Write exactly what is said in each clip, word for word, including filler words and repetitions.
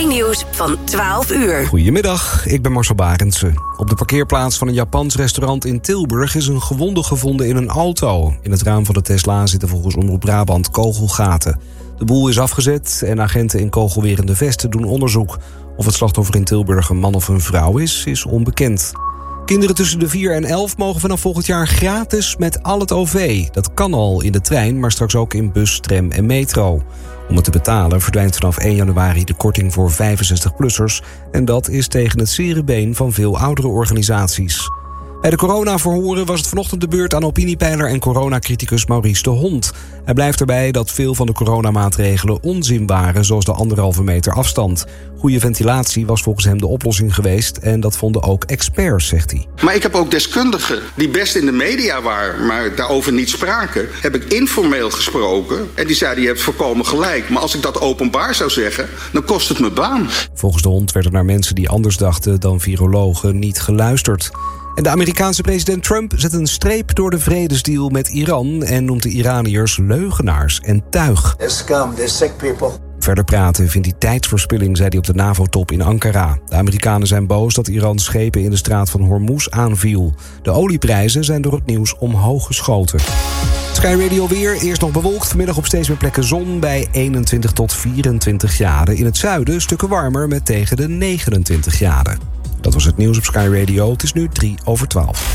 Nieuws van twaalf uur. Goedemiddag, ik ben Marcel Barendse. Op de parkeerplaats van een Japans restaurant in Tilburg is een gewonde gevonden in een auto. In het raam van de Tesla zitten volgens Omroep Brabant kogelgaten. De boel is afgezet en agenten in kogelwerende vesten doen onderzoek. Of het slachtoffer in Tilburg een man of een vrouw is, is onbekend. Kinderen tussen de vier en elf mogen vanaf volgend jaar gratis met al het O V. Dat kan al in de trein, maar straks ook in bus, tram en metro. Om het te betalen verdwijnt vanaf één januari de korting voor vijfenzestig-plussers... en dat is tegen het zere been van veel oudere organisaties. Bij de coronaverhoren was het vanochtend de beurt aan opiniepeiler en coronacriticus Maurice de Hond. Hij blijft erbij dat veel van de coronamaatregelen onzin waren, zoals de anderhalve meter afstand. Goede ventilatie was volgens hem de oplossing geweest en dat vonden ook experts, zegt hij. Maar ik heb ook deskundigen die best in de media waren, maar daarover niet spraken. Heb ik informeel gesproken en die zeiden je hebt volkomen gelijk. Maar als ik dat openbaar zou zeggen, dan kost het me baan. Volgens de Hond werd er naar mensen die anders dachten dan virologen niet geluisterd. En de Amerikaanse president Trump zet een streep door de vredesdeal met Iran en noemt de Iraniërs leugenaars en tuig. They're scum, they're sick people. Verder praten vindt hij tijdsverspilling, zei hij op de NAVO-top in Ankara. De Amerikanen zijn boos dat Iran schepen in de straat van Hormuz aanviel. De olieprijzen zijn door het nieuws omhoog geschoten. Sky Radio weer, eerst nog bewolkt. Vanmiddag op steeds meer plekken zon bij eenentwintig tot vierentwintig graden. In het zuiden stukken warmer met tegen de negenentwintig graden. Dat was het nieuws op Sky Radio. Het is nu drie over twaalf.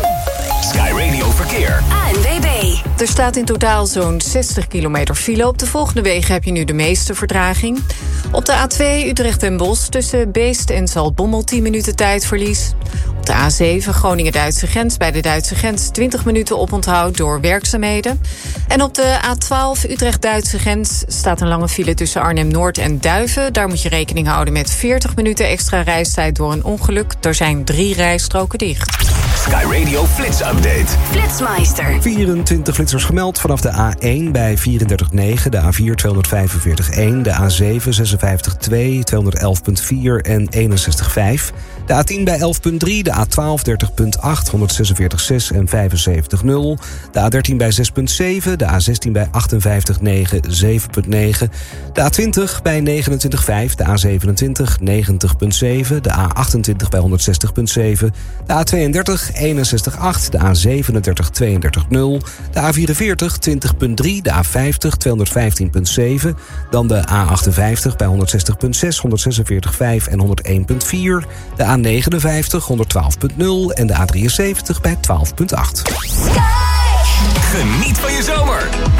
Sky Radio Verkeer. A N W B. Er staat in totaal zo'n zestig kilometer file. Op de volgende wegen heb je nu de meeste vertraging. Op de A twee Utrecht en Bosch tussen Beest en Zaltbommel tien minuten tijdverlies. Op de A zeven Groningen-Duitse grens bij de Duitse grens twintig minuten oponthoud door werkzaamheden. En op de A twaalf Utrecht-Duitse grens staat een lange file tussen Arnhem-Noord en Duiven. Daar moet je rekening houden met veertig minuten extra reistijd door een ongeluk. Er zijn drie rijstroken dicht. Sky Radio Flits Update. Flitsmeister. vierentwintig flitsers gemeld vanaf de A één bij vierendertig komma negen, de A vier tweehonderdvijfenveertig komma één, de A zeven zesenvijftig komma twee, tweehonderdelf komma vier en eenenzestig komma vijf. De A tien bij elf komma drie, de A twaalf dertig komma acht, honderdzesenveertig komma zes en vijfenzeventig komma nul. De A dertien bij zes komma zeven, de A zestien bij achtenvijftig komma negen, zeven komma negen. De A twintig bij negenentwintig komma vijf, de A zevenentwintig negentig komma zeven, de A achtentwintig bij honderdzestig komma zeven, de A tweeëndertig eenenzestig komma acht, de A zevenendertig tweeëndertig komma nul, de A vierenveertig twintig komma drie, de A vijftig tweehonderdvijftien komma zeven, dan de A achtenvijftig bij honderdzestig komma zes, honderdzesenveertig komma vijf en honderdéén komma vier, de A negenenvijftig honderdtwaalf komma nul en de A drieënzeventig bij twaalf komma acht. Geniet van je zomer